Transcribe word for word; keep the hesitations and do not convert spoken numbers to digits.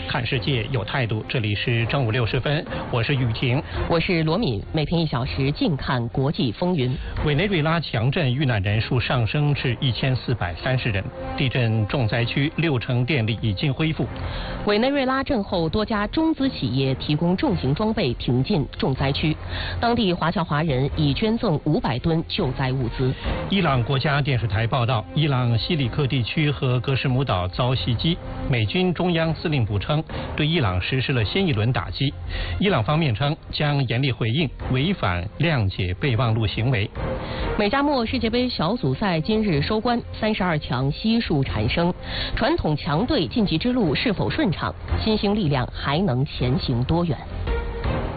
看世界有态度。这里是正午六十分，我是雨婷， 我是罗敏。每天一小时，静看国际风云。 委内瑞拉强震遇难人数上升至一千四百三十人，地震重灾区六成电力已经恢复。 委内瑞拉震后，多家中资企业提供重型装备挺进重灾区，当地华侨华人已捐赠五百吨救灾物资。 伊朗国家电视台报道，伊朗西里克地区和格什姆岛遭袭击，美军中央司令部称对伊朗实施了新一轮打击。伊朗方面称将严厉回应违反谅解备忘录行为。 美加墨世界杯小组赛今日收官，三十二强悉数产生，传统强队晋级之路是否顺畅？新兴力量还能前行多远？